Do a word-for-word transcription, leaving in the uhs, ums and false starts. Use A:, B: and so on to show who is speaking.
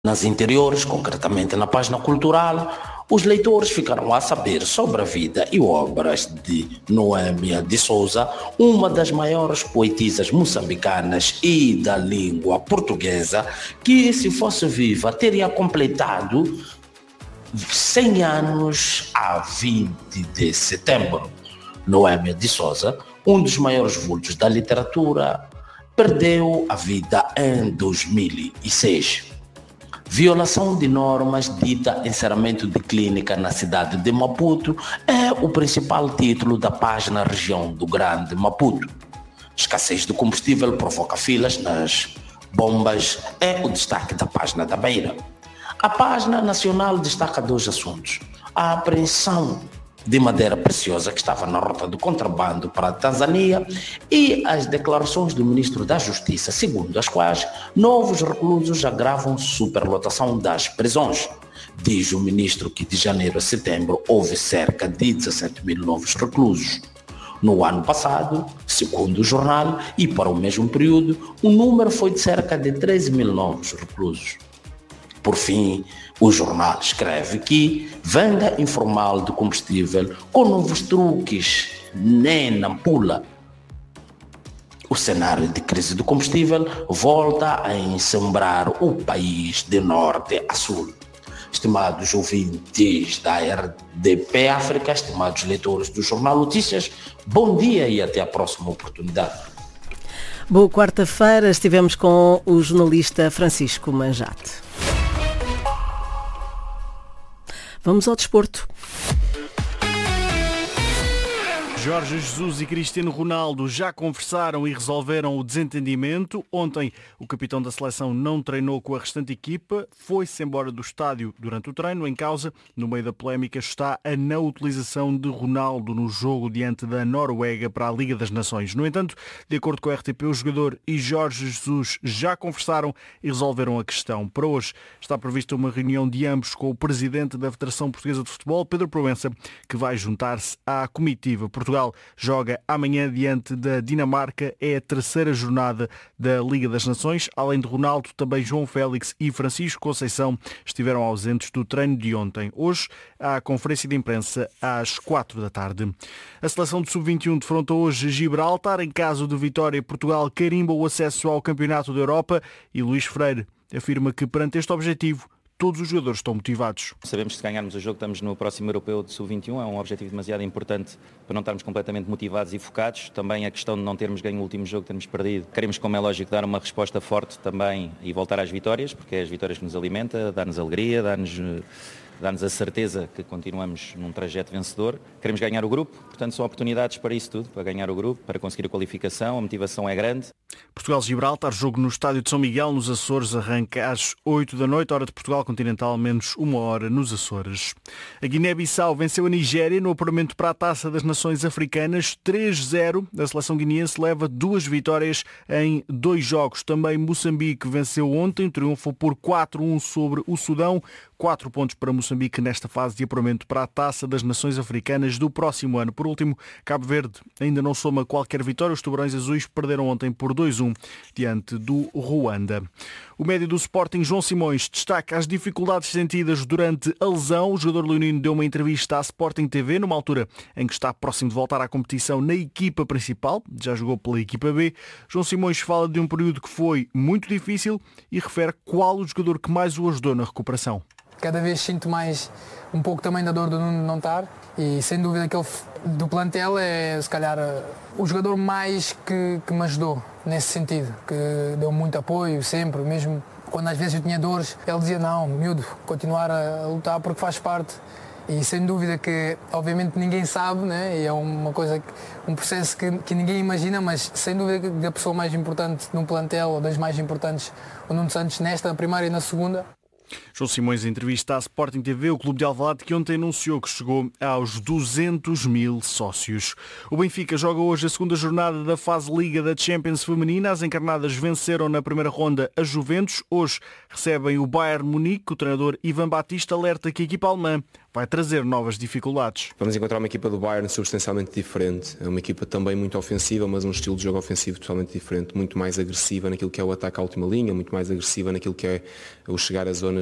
A: Nas interiores, concretamente na página cultural, os leitores ficaram a saber sobre a vida e obras de Noêmia de Souza, uma das maiores poetisas moçambicanas e da língua portuguesa, que, se fosse viva, teria completado cem anos a vinte de setembro. Noêmia de Souza, um dos maiores vultos da literatura, perdeu a vida em dois mil e seis. Violação de normas dita encerramento de clínica na cidade de Maputo é o principal título da página Região do Grande Maputo. Escassez de combustível provoca filas nas bombas é o destaque da página da Beira. A página nacional destaca dois assuntos: a apreensão de madeira preciosa que estava na rota do contrabando para a Tanzânia e as declarações do ministro da Justiça, segundo as quais novos reclusos agravam superlotação das prisões. Diz o ministro que de janeiro a setembro houve cerca de dezassete mil novos reclusos. No ano passado, segundo o jornal, e para o mesmo período, o número foi de cerca de treze mil novos reclusos. Por fim, o jornal escreve que venda informal de combustível com novos truques, nem na pula. O cenário de crise do combustível volta a ensambrar o país de norte a sul. Estimados ouvintes da R D P África, estimados leitores do Jornal Notícias, bom dia e até a próxima oportunidade.
B: Boa quarta-feira, estivemos com o jornalista Francisco Manjate. Vamos ao desporto.
C: Jorge Jesus e Cristiano Ronaldo já conversaram e resolveram o desentendimento. Ontem o capitão da seleção não treinou com a restante equipa, foi-se embora do estádio durante o treino. Em causa, no meio da polémica, está a não utilização de Ronaldo no jogo diante da Noruega para a Liga das Nações. No entanto, de acordo com a R T P, o jogador e Jorge Jesus já conversaram e resolveram a questão. Para hoje está prevista uma reunião de ambos com o presidente da Federação Portuguesa de Futebol, Pedro Proença, que vai juntar-se à comitiva. Portugal joga amanhã diante da Dinamarca, é a terceira jornada da Liga das Nações. Além de Ronaldo, também João Félix e Francisco Conceição estiveram ausentes do treino de ontem. Hoje há a conferência de imprensa às quatro da tarde. A seleção de sub vinte e um defronta hoje Gibraltar. Em caso de vitória, Portugal carimba o acesso ao Campeonato da Europa e Luís Freire afirma que perante este objetivo todos os jogadores estão motivados.
D: Sabemos que se ganharmos o jogo estamos no próximo europeu de sub vinte e um, é um objetivo demasiado importante para não estarmos completamente motivados e focados. Também a questão de não termos ganho o último jogo, termos perdido. Queremos, como é lógico, dar uma resposta forte também e voltar às vitórias, porque é as vitórias que nos alimenta, dá-nos alegria, dá-nos... dá-nos a certeza que continuamos num trajeto vencedor. Queremos ganhar o grupo, portanto são oportunidades para isso tudo, para ganhar o grupo, para conseguir a qualificação, a motivação é grande.
C: Portugal-Gibraltar, jogo no estádio de São Miguel, nos Açores, arranca às oito da noite, hora de Portugal continental, menos uma hora nos Açores. A Guiné-Bissau venceu a Nigéria no apuramento para a Taça das Nações Africanas, três a zero. A seleção guineense leva duas vitórias em dois jogos. Também Moçambique venceu ontem, triunfo por quatro a um sobre o Sudão. Quatro pontos para Moçambique nesta fase de apuramento para a Taça das Nações Africanas do próximo ano. Por último, Cabo Verde ainda não soma qualquer vitória. Os Tubarões Azuis perderam ontem por dois a um diante do Ruanda. O médio do Sporting, João Simões, destaca as dificuldades sentidas durante a lesão. O jogador leonino deu uma entrevista à Sporting T V, numa altura em que está próximo de voltar à competição na equipa principal. Já jogou pela equipa B. João Simões fala de um período que foi muito difícil e refere qual o jogador que mais o ajudou na recuperação.
E: Cada vez sinto mais um pouco também da dor do Nuno não estar e sem dúvida aquele do plantel é se calhar o jogador mais que, que me ajudou nesse sentido, que deu muito apoio sempre, mesmo quando às vezes eu tinha dores, ele dizia não, miúdo, continuar a lutar porque faz parte e sem dúvida que obviamente ninguém sabe, né? E é uma coisa, um processo que, que ninguém imagina, mas sem dúvida que a pessoa mais importante no plantel, ou das mais importantes, o Nuno Santos nesta, na primeira e na segunda.
C: João Simões, em entrevista à Sporting T V, o Clube de Alvalade, que ontem anunciou que chegou aos duzentos mil sócios. O Benfica joga hoje a segunda jornada da fase Liga da Champions Feminina. As encarnadas venceram na primeira ronda a Juventus. Hoje recebem o Bayern Munique. O treinador Ivan Batista alerta que a equipa alemã vai trazer novas dificuldades.
F: Vamos encontrar uma equipa do Bayern substancialmente diferente. É uma equipa também muito ofensiva, mas um estilo de jogo ofensivo totalmente diferente, muito mais agressiva naquilo que é o ataque à última linha, muito mais agressiva naquilo que é o chegar às zonas